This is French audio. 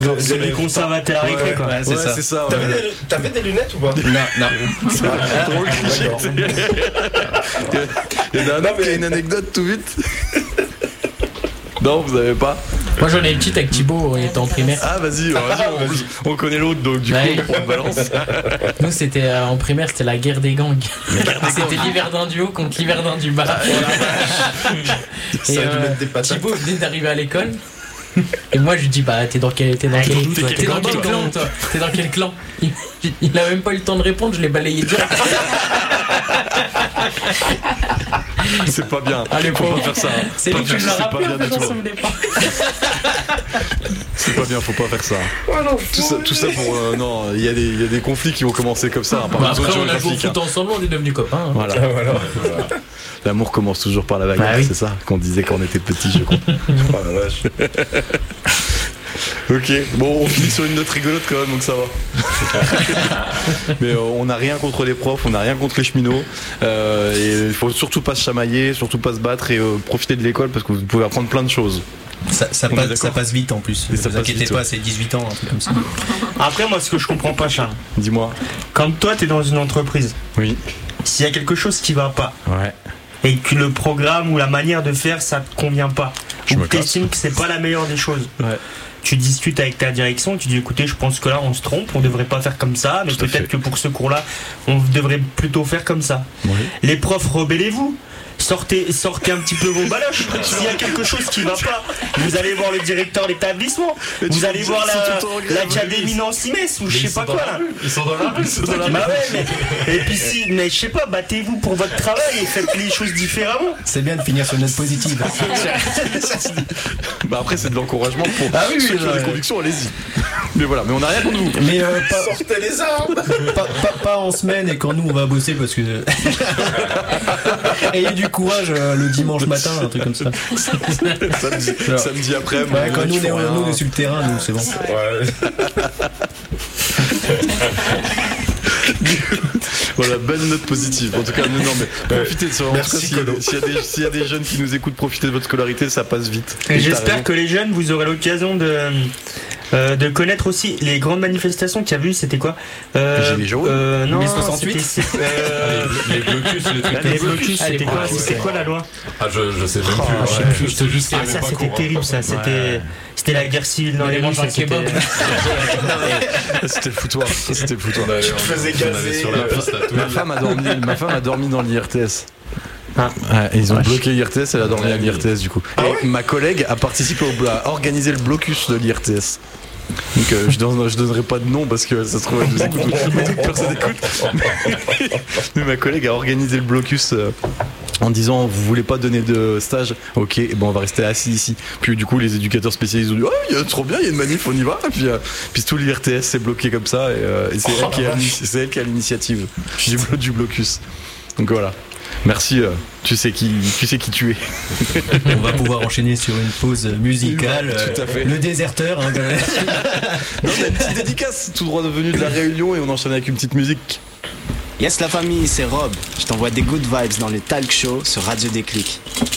C'est les conservateurs à récré, quoi. Ouais, c'est ça. T'avais des lunettes ou pas? Non. C'est trop cliché. Il y en a un autre qui a une anecdote tout vite. Non, vous avez pas? Moi j'en ai une petite avec Thibaut, il était en primaire. Ah vas-y, on connaît l'autre donc du coup on le balance. Nous c'était en primaire, c'était la guerre des gangs. C'était l'Hiverdin du haut contre l'Hiverdin du bas. Et Thibaut venait d'arriver à l'école. Et moi je lui dis bah t'es dans quel clan toi? T'es dans quel clan? Il a même pas eu le temps de répondre, je l'ai balayé direct. C'est pas bien. Allez, faut pas faire ça. C'est lui qui me l'a rappelé en faisant son départ. C'est pas bien, faut pas faire ça. Tout ça pour non, il y a des conflits qui vont commencer comme ça. Après on a joué au foot ensemble, on est devenus copains. Voilà. L'amour commence toujours par la bagarre, c'est ça qu'on disait quand on était petits, je crois. Oh la vache. Ok, bon, on finit sur une note rigolote quand même, donc ça va. Mais on n'a rien contre les profs, on n'a rien contre les cheminots. Et il faut surtout pas se chamailler, surtout pas se battre et profiter de l'école parce que vous pouvez apprendre plein de choses. Ça passe vite en plus. Ne vous inquiétez pas, c'est 18 ans, un truc comme ça. Après, moi, ce que je comprends pas, Charles. Dis-moi. Quand toi, t'es dans une entreprise. Oui. S'il y a quelque chose qui va pas. Ouais. Et que le programme ou la manière de faire, ça te convient pas. Ou que t'estimes que c'est pas la meilleure des choses. Ouais. Tu discutes avec ta direction, tu dis écoutez, je pense que là on se trompe, on devrait pas faire comme ça, mais peut-être que pour ce cours-là, on devrait plutôt faire comme ça. Oui. Les profs, rebellez-vous. Sortez un petit peu vos baloches. S'il y a quelque chose qui va pas, vous allez voir le directeur d'établissement, vous allez voir l'académie Nancy-Metz ou je sais pas quoi là. Ils sont dans la rue. Bah ouais, mais et puis mais je sais pas, battez-vous pour votre travail et faites les choses différemment. C'est bien de finir sur une note positive. Bah après c'est de l'encouragement pour ceux qui ont des convictions, allez-y. Mais voilà, mais on n'a rien contre vous. Mais sortez les armes. pas en semaine et quand nous on va bosser parce que ayez du courage le dimanche matin, un truc comme ça. Samedi après. Ouais, quand nous on est sur le terrain, nous c'est bon. Ouais. Voilà, belle note positive. En tout cas, non, mais profitez de ça. Merci, s'il y a des jeunes qui nous écoutent, profitez de votre scolarité, ça passe vite. Et j'espère que les jeunes, vous aurez l'occasion de connaître aussi les grandes manifestations qu'il y a eu. C'était quoi Gilets jaunes, non, 1068. Les blocus, les trucs. Les blocus, c'était quoi? C'était quoi la loi? Ah, je sais même plus. Je te juste ça c'était terrible, ça. C'était la guerre civile dans les rues. C'était le foutoir. C'était le foutoir. Tu te faisais gazer. Ma femme a dormi dans l'IRTS. Ils ont bloqué l'IRTS, elle a dormi à l'IRTS du coup. Et ma collègue a participé à organiser le blocus de l'IRTS. Donc je donnerai pas de nom parce que ça se trouve elle nous écoute, personne écoute. Mais ma collègue a organisé le blocus en disant vous voulez pas donner de stage, ok, bon on va rester assis ici. Puis du coup les éducateurs spécialisés ont dit trop bien, il y a une manif, on y va. Et puis tout l'IRTS s'est bloqué comme ça et c'est elle qui a l'initiative du blocus. Donc voilà. Merci, tu sais qui tu es. On va pouvoir enchaîner sur une pause musicale. Tout à fait. Le déserteur. Hein, non, on a une petite dédicace tout droit venu de la Réunion et on enchaîne avec une petite musique. Yes la famille, c'est Rob. Je t'envoie des good vibes dans le talk show sur Radio Déclic.